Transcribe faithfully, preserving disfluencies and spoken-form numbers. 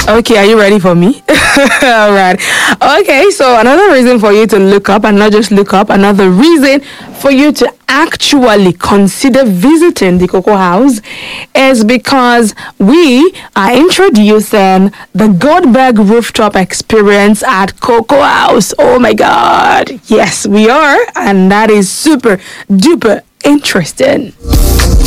Okay, are you ready for me? All right. Okay, so another reason for you to look up, and not just look up, another reason for you to actually consider visiting the Cocoa House is because we are introducing the Goldberg Rooftop Experience at Cocoa House. Oh my God. Yes, we are. And that is super duper interesting.